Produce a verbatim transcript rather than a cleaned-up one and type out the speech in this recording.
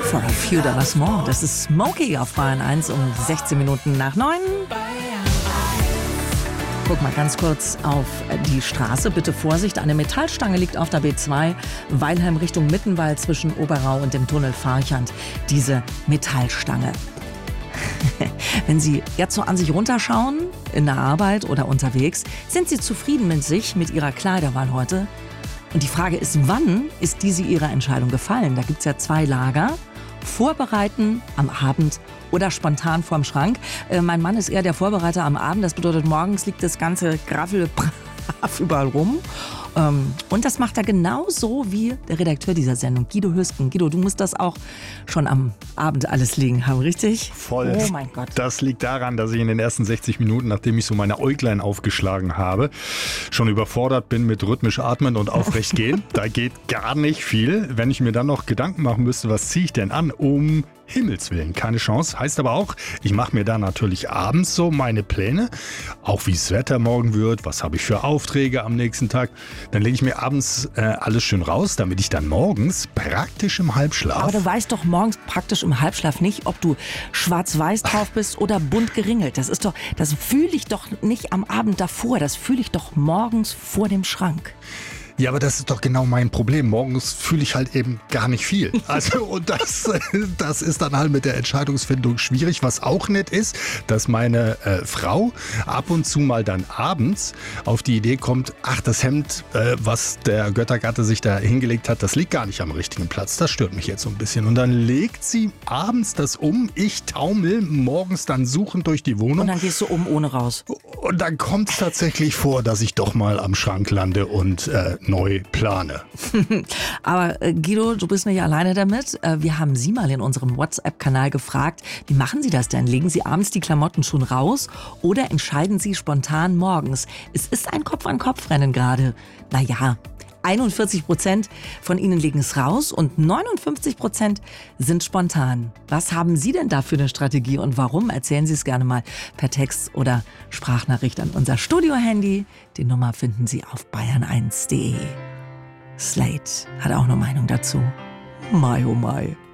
For a few dollars more. Das ist Smokey auf Bayern eins um sechzehn Minuten nach neun. Guck mal ganz kurz auf die Straße. Bitte Vorsicht, eine Metallstange liegt auf der B zwei, Weilheim Richtung Mittenwald zwischen Oberau und dem Tunnel Farchand. Diese Metallstange. Wenn Sie jetzt so an sich runterschauen, in der Arbeit oder unterwegs, sind Sie zufrieden mit sich, mit Ihrer Kleiderwahl heute? Und die Frage ist, wann ist diese Ihrer Entscheidung gefallen? Da gibt es ja zwei Lager. Vorbereiten am Abend oder spontan vorm Schrank. Äh, mein Mann ist eher der Vorbereiter am Abend. Das bedeutet, morgens liegt das ganze Graffel brav überall rum. Ähm, und das macht er genauso wie der Redakteur dieser Sendung, Guido Hüsken. Guido, du musst das auch schon am Abend alles liegen haben, richtig? Voll. Oh mein Gott. Das liegt daran, dass ich in den ersten sechzig Minuten, nachdem ich so meine Äuglein aufgeschlagen habe, schon überfordert bin mit rhythmisch atmen und aufrecht gehen. Da geht gar nicht viel. Wenn ich mir dann noch Gedanken machen müsste, was ziehe ich denn an, um Himmels Willen, keine Chance. Heißt aber auch, ich mache mir da natürlich abends so meine Pläne, auch wie das Wetter morgen wird, was habe ich für Aufträge am nächsten Tag. Dann lege ich mir abends äh, alles schön raus, damit ich dann morgens praktisch im Halbschlaf... Aber du weißt doch morgens praktisch im Halbschlaf nicht, ob du schwarz-weiß drauf bist oder bunt geringelt. Das ist doch, das fühle ich doch nicht am Abend davor, das fühle ich doch morgens vor dem Schrank. Ja, aber das ist doch genau mein Problem. Morgens fühle ich halt eben gar nicht viel. Also, und das, das ist dann halt mit der Entscheidungsfindung schwierig. Was auch nett ist, dass meine äh, Frau ab und zu mal dann abends auf die Idee kommt, ach, das Hemd, äh, was der Göttergatte sich da hingelegt hat, das liegt gar nicht am richtigen Platz. Das stört mich jetzt so ein bisschen. Und dann legt sie abends das um. Ich taumel morgens dann suchend durch die Wohnung. Und dann gehst du um ohne raus. Und dann kommt es tatsächlich vor, dass ich doch mal am Schrank lande und äh, neu plane. Aber äh, Guido, du bist nicht alleine damit. Äh, wir haben Sie mal in unserem WhatsApp-Kanal gefragt, wie machen Sie das denn? Legen Sie abends die Klamotten schon raus oder entscheiden Sie spontan morgens? Es ist ein Kopf-an-Kopf-Rennen gerade. Naja, einundvierzig Prozent von Ihnen legen es raus und neunundfünfzig Prozent sind spontan. Was haben Sie denn da für eine Strategie und warum? Erzählen Sie es gerne mal per Text oder Sprachnachricht an unser Studio-Handy. Die Nummer finden Sie auf bayern eins punkt de. Slate hat auch eine Meinung dazu. Mai, oh mai.